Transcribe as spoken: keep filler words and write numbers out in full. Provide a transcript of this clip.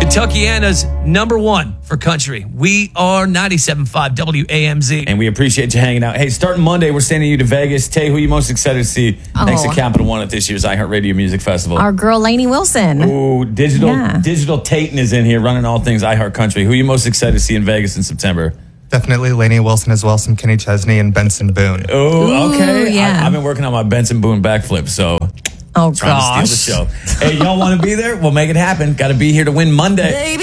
Kentuckiana's number one for country. We are ninety-seven point five W A M Z. And we appreciate you hanging out. Hey, starting Monday, we're sending you to Vegas. Tay, who are you most excited to see Oh. next to Capital One at this year's iHeartRadio Music Festival? Our girl, Lainey Wilson. Ooh, digital Yeah. digital Tayton is in here running all things iHeart Country. Who are you most excited to see in Vegas in September? Definitely Lainey Wilson as well, some Kenny Chesney and Benson Boone. Oh, okay. Ooh, yeah. I, I've been working on my Benson Boone backflip, so Oh, trying gosh. to steal the show. Hey, y'all want to be there? We'll make it happen. Got to be here to win Monday.